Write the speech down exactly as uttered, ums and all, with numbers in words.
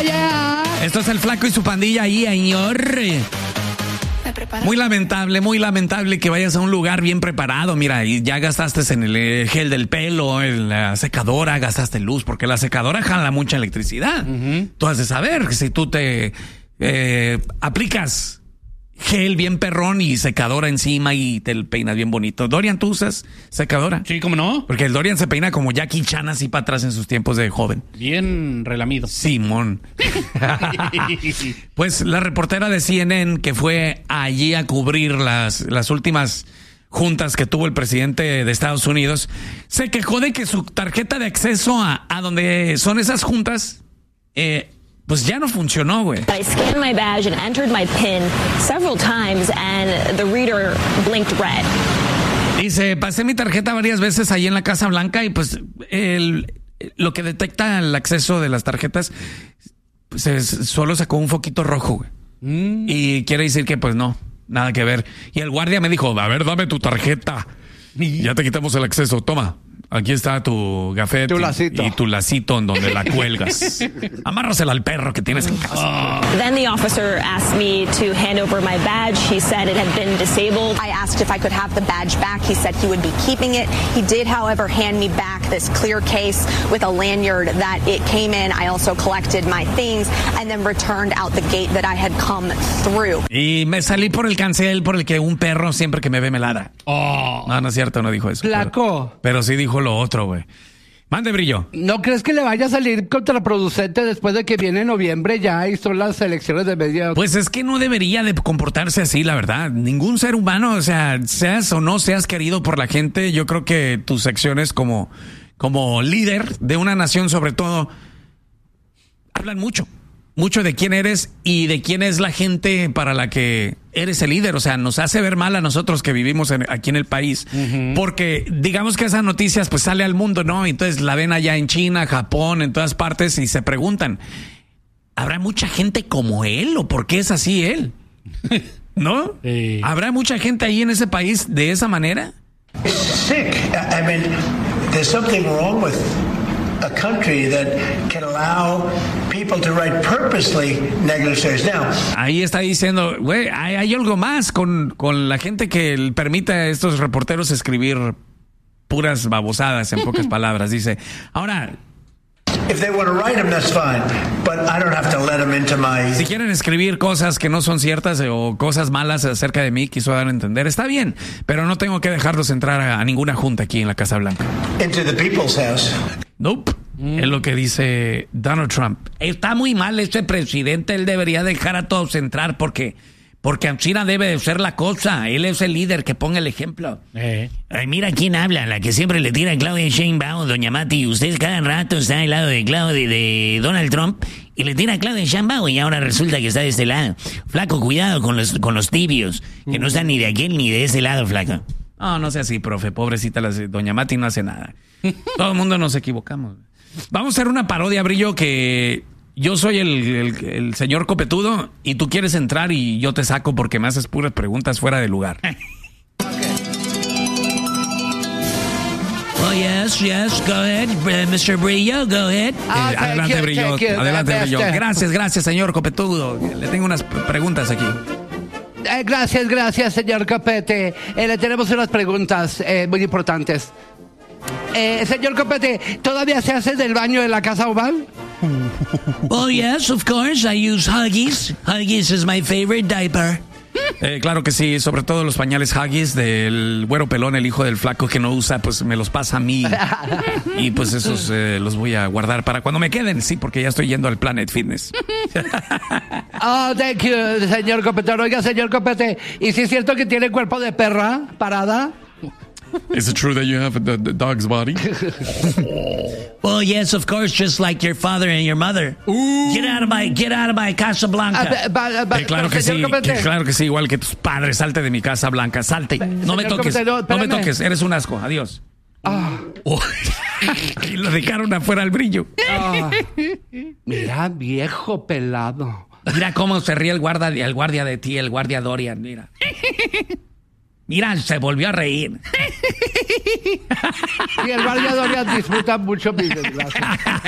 yeah. Esto es el Flaco y su pandilla ahí, señor. Muy lamentable, muy lamentable que vayas a un lugar bien preparado. Mira, y ya gastaste en el gel del pelo, en la secadora, gastaste luz, porque la secadora jala mucha electricidad. Uh-huh. Tú has de saber que si tú te eh, aplicas gel bien perrón y secadora encima y te peinas bien bonito. Dorian, ¿tú usas secadora? Sí, ¿cómo no? Porque el Dorian se peina como Jackie Chan así para atrás en sus tiempos de joven. Bien relamido. Simón. Pues la reportera de C N N que fue allí a cubrir las, las últimas juntas que tuvo el presidente de Estados Unidos, se quejó de que su tarjeta de acceso a, a donde son esas juntas, eh, pues ya no funcionó, güey. I scanned my badge and entered my PIN several times and the reader blinked red. Dice, pasé mi tarjeta varias veces ahí en la Casa Blanca y pues el, lo que detecta el acceso de las tarjetas pues es, solo sacó un foquito rojo, güey. Mm. Y quiere decir que pues no, nada que ver. Y el guardia me dijo, a ver, dame tu tarjeta. Ya te quitamos el acceso, toma. Aquí está tu gafete tu lacito. Y tu lacito en donde la cuelgas. Amárrasela al perro que tienes en casa. Oh. Then the officer asked me to hand over my badge. He said it had been disabled. I asked if I could have the badge back. He said he would be keeping it. He did, however, hand me back this clear case with a lanyard that it came in. I also collected my things and then returned out the gate that I had come through. Y me salí por el cancel por el que un perro siempre que me ve me ladra. Oh. No, no es cierto, no dijo eso. Flaco. Pero, pero sí dijo lo otro, güey. Mande, Brillo. ¿No crees que le vaya a salir contraproducente después de que viene noviembre ya y son las elecciones de medio? Pues es que no debería de comportarse así, la verdad. Ningún ser humano, o sea, seas o no seas querido por la gente, yo creo que tus acciones como, como líder de una nación, sobre todo, hablan mucho. Mucho de quién eres y de quién es la gente para la que eres el líder. O sea, nos hace ver mal a nosotros que vivimos en, aquí en el país. Uh-huh. Porque digamos que esas noticias pues sale al mundo, ¿no? Entonces la ven allá en China, Japón, en todas partes y se preguntan, ¿habrá mucha gente como él o por qué es así él? ¿No? Sí. ¿Habrá mucha gente ahí en ese país de esa manera? It's sick. I mean, there's something wrong with a country that can allow people to write purposely negative stories. Now, ahí está diciendo, güey, hay, hay algo más con, con la gente que permite a estos reporteros escribir puras babosadas, en pocas palabras. Dice, ahora, if they want to write them, that's fine, but I don't have to let them into my... Si quieren escribir cosas que no son ciertas o cosas malas acerca de mí, quiso dar a entender, está bien, pero no tengo que dejarlos entrar a, a ninguna junta aquí en la Casa Blanca. Into the people's house. Nope. Mm. Es lo que dice Donald Trump. Está muy mal este presidente, él debería dejar a todos entrar porque... Porque China debe de ser la cosa. Él es el líder que ponga el ejemplo. Eh. Ay, mira quién habla, la que siempre le tira a Claudia Sheinbaum, doña Mati. Usted cada rato está al lado de Claudia, de Donald Trump y le tira a Claudia Sheinbaum y ahora resulta que está de este lado. Flaco, cuidado con los, con los tibios, que no están ni de aquel ni de ese lado, flaco. No, no sea así, profe. Pobrecita, la, doña Mati no hace nada. Todo el mundo nos equivocamos. Vamos a hacer una parodia, Brillo, que... Yo soy el, el, el señor copetudo y tú quieres entrar y yo te saco porque me haces puras preguntas fuera de lugar. Oh, yes, yes, go ahead, mister Brillo, go ahead. Ah, eh, adelante, you, Brillo, adelante, Brillo. Gracias, gracias, señor copetudo. Le tengo unas preguntas aquí. Eh, gracias, gracias, señor Copete. Eh, le tenemos unas preguntas eh, muy importantes. Eh, señor Copete, ¿todavía se hace del baño de la Casa Oval? Oh, yes, of course. I use Huggies. Huggies is my favorite diaper. Eh, claro que sí, sobre todo los pañales Huggies del güero pelón, el hijo del flaco que no usa, pues me los pasa a mí. Y pues esos eh, los voy a guardar para cuando me queden, sí, porque ya estoy yendo al Planet Fitness. Oh, thank you, señor Copete. Oiga, señor Copete, ¿y si es cierto que tiene cuerpo de perra parada? Is it true that you have the, the dog's body? Well, yes, of course, just like your father and your mother. Ooh. Get out of my, get out of my Casa Blanca. Uh, but, but, eh, claro que sí, que, claro que sí, igual que tus padres. Salte de mi Casa Blanca, salte. No me toques, Copete, no, no me toques, eres un asco. Adiós. Ah. Oh. Y lo dejaron afuera al Brillo. Ah. Mira, viejo pelado. Mira cómo se ríe el guardia, el guardia de ti, el guardia Dorian, mira. Mira, se volvió a reír. Y el guardia Dorian disfruta mucho mis desgracias.